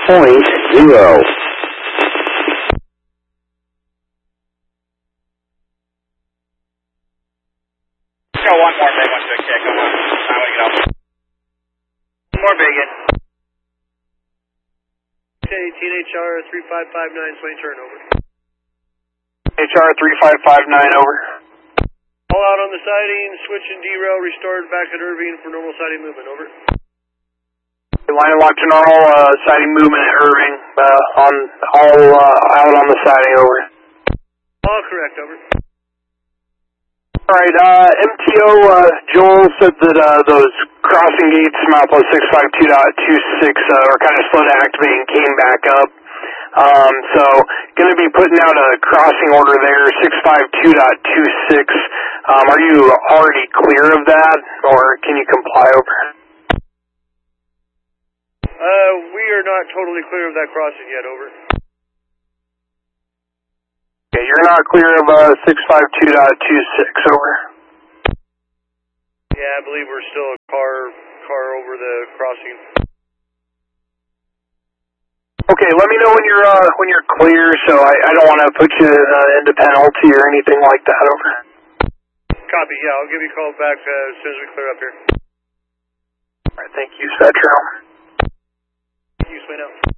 1.0. Go one more big one to a kick. Come on. I want to get off. One more big in. Okay, TNHR 3559, swing turn over. HR 3559 over. All out on the siding, switch and derail, restored back at Irving for normal siding movement, over. Line lock to normal, siding movement at Irving, out on the siding, over. All correct, over. Alright, MTO, Joel said that those crossing gates, Mouthpost 652.26, were kind of slow to activate and came back up. So, going to be putting out a crossing order there, 652.26. Are you already clear of that, or can you comply over? We are not totally clear of that crossing yet, over. Okay, you're not clear of 652.26, over. Yeah, I believe we're still a car over the crossing. Okay, let me know when you're clear, so I don't want to put you into penalty or anything like that, over. Copy, yeah, I'll give you a call back as soon as we clear up here. Alright, thank you, Cetro. You swing out.